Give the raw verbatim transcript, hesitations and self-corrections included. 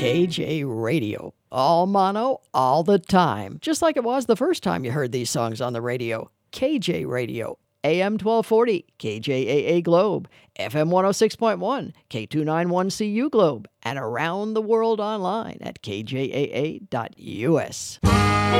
K J Radio. All mono, all the time. Just like it was the first time you heard these songs on the radio. K J Radio. A M twelve forty, K J A A Globe, F M one oh six point one, K two ninety-one C U Globe, and around the world online at K J A A dot U S.